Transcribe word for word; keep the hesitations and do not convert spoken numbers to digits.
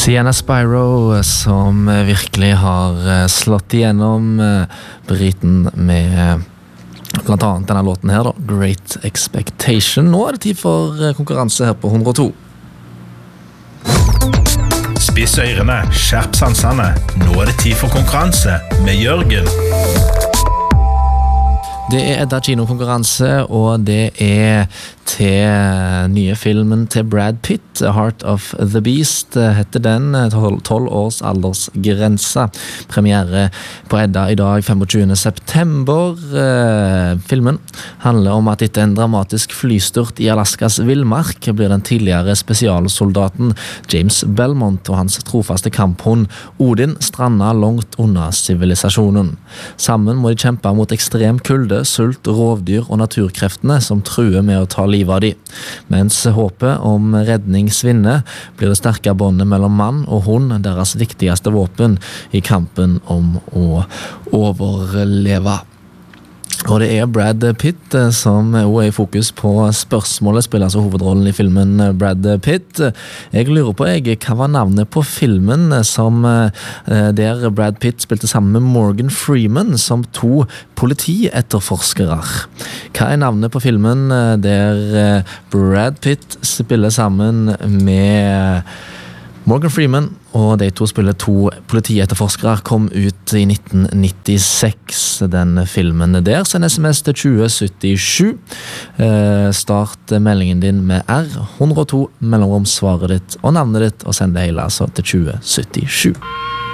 Sienna Spyro som virkelig har slått igjennom Briten med blant annet denne låten her da, Great Expectation. Nå er det tid for konkurranse her på hundre og to. Spiss ørene, skjerp sansene. Nå er det tid for konkurranse med Jørgen. Det er Edda kinokonkurranse, og det er til nye filmen til Brad Pitt, Heart of the Beast, heter den, tolv års aldersgrense. Premiere på Edda i dag, tjuefem september. Filmen handler om at etter en dramatisk flystyrt i Alaskas villmark blir den tidligere spesialsoldaten James Belmont og hans trofaste kamphund Odin stranda langt unna sivilisasjonen. Sammen må de kjempe mot ekstrem kulde, sult, rovdyr og naturkreftene som truer med å ta livet av de. Mens håpet om redning svinner, blir det sterke båndet mellom mann og hund deres viktigste våpen i kampen om å overleve. Og det er Brad Pitt som er i fokus på spørsmålet, spiller altså hovedrollen i filmen Brad Pitt. Jeg lurer på, jeg, hva var navnet på filmen som, der Brad Pitt spilte sammen med Morgan Freeman som to politietterforskere? Hva er navnet på filmen der Brad Pitt spiller sammen med Morgan Freeman, og de to spiller to politietterforskere, kom ut i nitten nittiseks, den filmen der. Send sms til tjue syttisju. Start meldingen din med R, hundre og to, mellomrom svaret ditt og navnet ditt, og send det hele altså til tjue syttisju.